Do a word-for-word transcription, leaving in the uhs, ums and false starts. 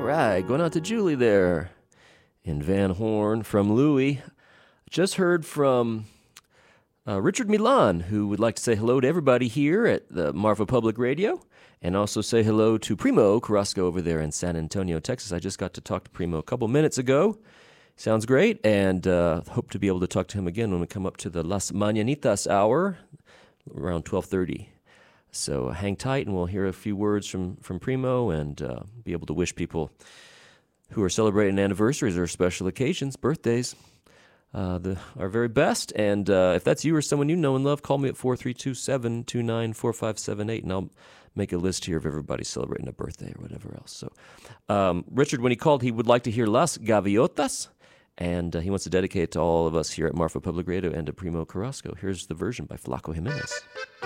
right, going out to Julie there in Van Horn from Louie. Just heard from uh, Richard Milan, who would like to say hello to everybody here at the Marfa Public Radio, and also say hello to Primo Carrasco over there in San Antonio, Texas. I just got to talk to Primo a couple minutes ago. Sounds great, and uh, hope to be able to talk to him again when we come up to the Las Mañanitas hour around twelve thirty. So hang tight, and we'll hear a few words from, from Primo and uh, be able to wish people who are celebrating anniversaries or special occasions, birthdays, uh, the, our very best. And uh, if that's you or someone you know and love, call me at four three two, seven two nine, four five seven eight, and I'll make a list here of everybody celebrating a birthday or whatever else. So um, Richard, when he called, he would like to hear Las Gaviotas, and uh, he wants to dedicate it to all of us here at Marfa Public Radio and to Primo Carrasco. Here's the version by Flaco Jimenez.